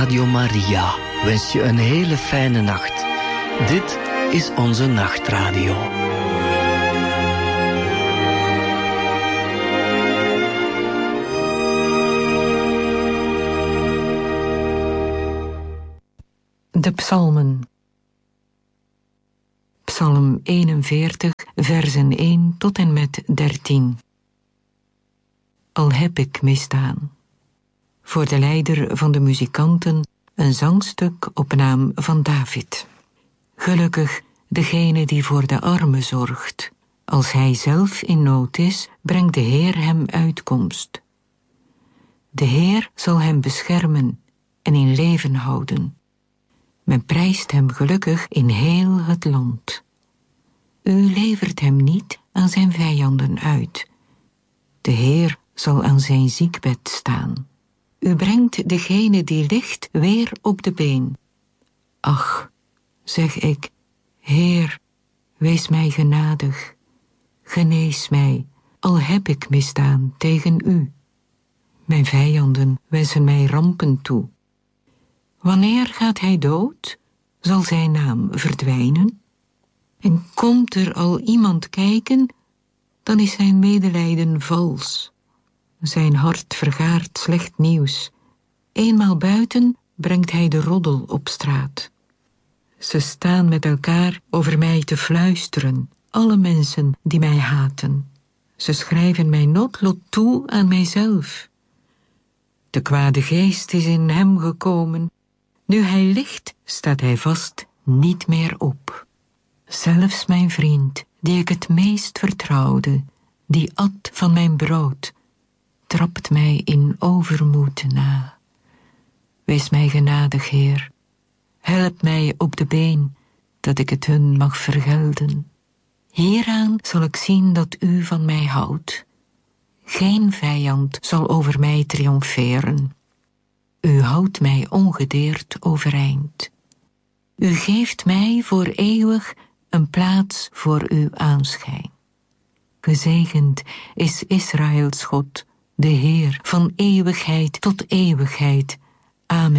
Radio Maria wens je een hele fijne nacht. Dit is onze nachtradio. De psalmen. Psalm 41, versen 1 tot en met 13. Al heb ik misdaan. Voor de leider van de muzikanten een zangstuk op naam van David. Gelukkig degene die voor de armen zorgt. Als hij zelf in nood is, brengt de Heer hem uitkomst. De Heer zal hem beschermen en in leven houden. Men prijst hem gelukkig in heel het land. U levert hem niet aan zijn vijanden uit. De Heer zal aan zijn ziekbed staan. U brengt degene die ligt weer op de been. Ach, zeg ik, Heer, wees mij genadig. Genees mij, al heb ik misdaan tegen u. Mijn vijanden wensen mij rampen toe. Wanneer gaat hij dood? Zal zijn naam verdwijnen? En komt er al iemand kijken, dan is zijn medelijden vals. Zijn hart vergaart slecht nieuws. Eenmaal buiten brengt hij de roddel op straat. Ze staan met elkaar over mij te fluisteren, alle mensen die mij haten. Ze schrijven mijn noodlot toe aan mijzelf. De kwade geest is in hem gekomen. Nu hij ligt, staat hij vast niet meer op. Zelfs mijn vriend, die ik het meest vertrouwde, die at van mijn brood, trapt mij in overmoed na. Wees mij genadig, Heer. Help mij op de been, dat ik het hun mag vergelden. Hieraan zal ik zien dat u van mij houdt. Geen vijand zal over mij triomferen. U houdt mij ongedeerd overeind. U geeft mij voor eeuwig een plaats voor uw aanschijn. Gezegend is Israëls God, de Heer van eeuwigheid tot eeuwigheid. Amen.